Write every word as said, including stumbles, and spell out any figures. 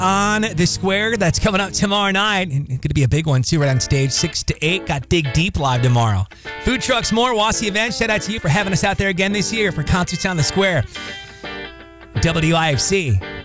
on the Square. That's coming up tomorrow night. And it's going to be a big one, too, right on stage, six to eight. Got Dig Deep live tomorrow. Food trucks, more. Wassy Events. Shout out to you for having us out there again this year for Concerts on the Square. W I F C.